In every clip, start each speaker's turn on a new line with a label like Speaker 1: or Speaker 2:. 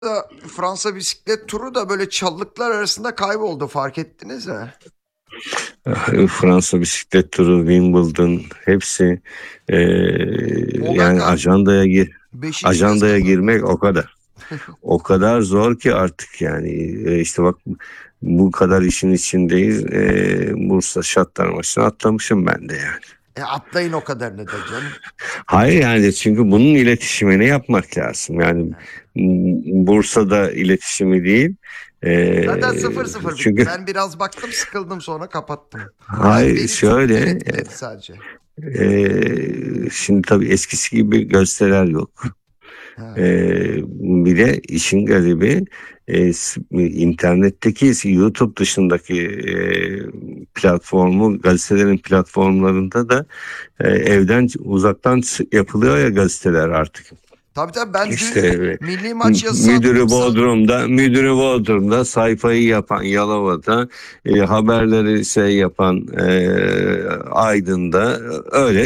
Speaker 1: Fransa bisiklet turu da böyle çalılıklar arasında kayboldu, fark ettiniz mi?
Speaker 2: Fransa bisiklet turu, Wimbledon hepsi yani
Speaker 1: Monaco beşinci kez
Speaker 2: ajandaya
Speaker 1: kazandı.
Speaker 2: girmek o kadar zor ki artık yani işte bak bu kadar işin içindeyiz. Bursa Şatlar maçını atlamışım ben de yani.
Speaker 1: Atlayın o kadarını da canım.
Speaker 2: Hayır yani çünkü bunun iletişimini yapmak lazım. Yani Bursa'da iletişimi değil.
Speaker 1: Zaten 0-0 bitti.
Speaker 2: Çünkü
Speaker 1: Ben biraz baktım, sıkıldım, sonra kapattım. Yani
Speaker 2: hayır
Speaker 1: beni çok
Speaker 2: şöyle
Speaker 1: etkiledi sadece.
Speaker 2: şimdi tabii eskisi gibi gösteriler yok.
Speaker 1: Ha.
Speaker 2: Bir de işin garibi internetteki YouTube dışındaki platformu gazetelerin platformlarında da evden uzaktan yapılıyor ya gazeteler artık.
Speaker 1: Tabii ben
Speaker 2: İşte
Speaker 1: dün milli maç yazısı attım.
Speaker 2: müdürü Bodrum'da sayfayı yapan Yalova'da haberleri yapan Aydın'da öyle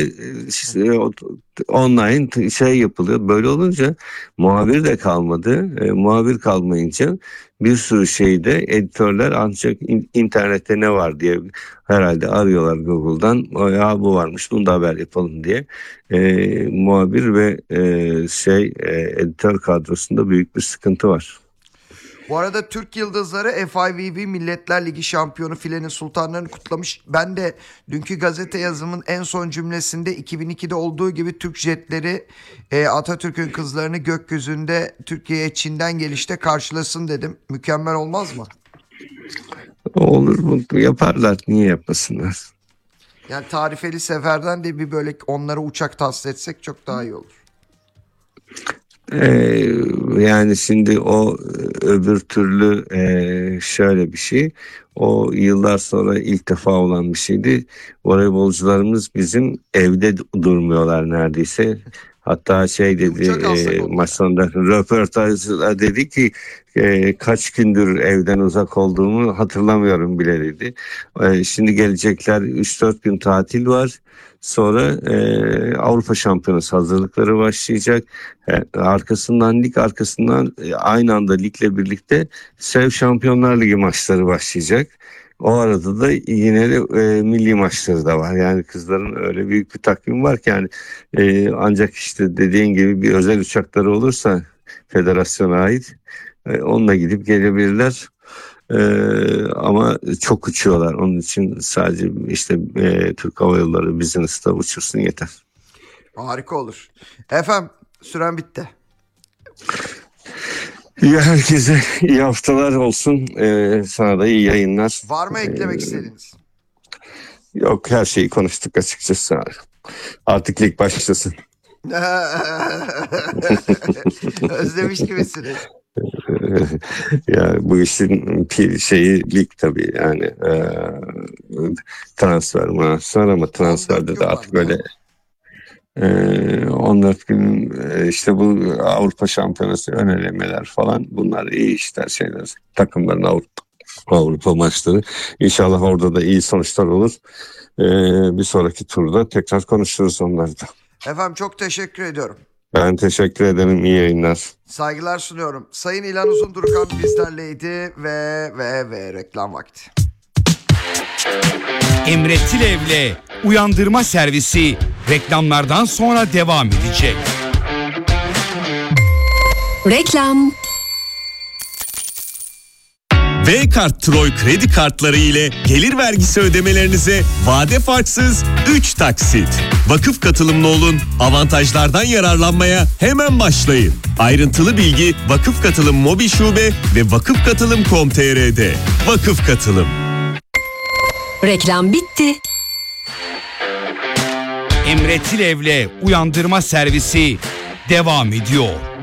Speaker 2: online yapılıyor. Böyle olunca muhabir de kalmadı. Muhabir kalmayınca bir sürü şeyde editörler ancak internette ne var diye herhalde arıyorlar Google'dan. Ya bu varmış, bunu da haber yapalım diye. Muhabir ve editör kadrosunda büyük bir sıkıntı var.
Speaker 1: Bu arada Türk Yıldızları FIVB Milletler Ligi şampiyonu filenin sultanlarını kutlamış. Ben de dünkü gazete yazımın en son cümlesinde 2002'de olduğu gibi Türk jetleri Atatürk'ün kızlarını gökyüzünde Türkiye'ye Çin'den gelişte karşılasın dedim. Mükemmel olmaz mı?
Speaker 2: Olur mu? Yaparlar. Niye yapmasınlar?
Speaker 1: Yani tarifeli seferden de bir böyle onlara uçak tahsis etsek çok daha iyi olur.
Speaker 2: Yani şimdi o öbür türlü şöyle bir şey, o yıllar sonra ilk defa olan bir şeydi. Voleybolcularımız bizim evde durmuyorlar neredeyse. Hatta dedi maç sonunda röportajda dedi ki kaç gündür evden uzak olduğumu hatırlamıyorum bile dedi. Şimdi gelecekler, 3-4 gün tatil var. Sonra Avrupa Şampiyonası hazırlıkları başlayacak. Arkasından aynı anda ligle birlikte SEV Şampiyonlar Ligi maçları başlayacak. O arada da yine de milli maçları da var. Yani kızların öyle büyük bir takvim var ki yani ancak işte dediğin gibi bir özel uçakları olursa federasyona ait onunla gidip gelebilirler. Ama çok uçuyorlar. Onun için sadece işte Türk Hava Yolları business'ta uçursun yeter.
Speaker 1: Harika olur. Efendim, süren bitti.
Speaker 2: Herkese iyi haftalar olsun. Sana da iyi yayınlar.
Speaker 1: Var mı eklemek istediğiniz?
Speaker 2: Yok, her şeyi konuştuk açıkçası. Artık lig başlasın.
Speaker 1: Özlemiş gibisiniz.
Speaker 2: Ya bu işin lig tabii yani transfer ama transferde de artık böyle 14 gün işte bu Avrupa Şampiyonası ön elemeler falan, bunlar iyi işler şeyler. Takımların Avrupa maçları. İnşallah orada da iyi sonuçlar olur. Bir sonraki turda tekrar konuşuruz onları da.
Speaker 1: Efendim, çok teşekkür ediyorum.
Speaker 2: Ben teşekkür ederim. İyi yayınlar.
Speaker 1: Saygılar sunuyorum. Sayın İlhan Uzundurukan bizlerleydi ve reklam vakti.
Speaker 3: Emre Tilev'le Uyandırma Servisi reklamlardan sonra devam edecek.
Speaker 4: Reklam.
Speaker 5: V-Kart Troy kredi kartları ile gelir vergisi ödemelerinize vade farksız 3 taksit. Vakıf katılımlı olun, avantajlardan yararlanmaya hemen başlayın. Ayrıntılı bilgi Vakıf Katılım Mobil Şube ve vakıfkatılım.com.tr'de. Vakıf Katılım.
Speaker 4: Reklam bitti.
Speaker 3: Emre Tilev'le Uyandırma Servisi devam ediyor.